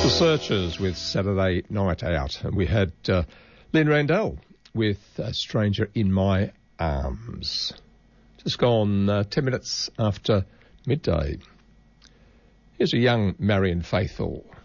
The Searchers with Saturday Night Out. And we had Lynn Randell with Stranger in My Arms. Just gone 10 minutes after midday. Here's a young Marianne Faithfull.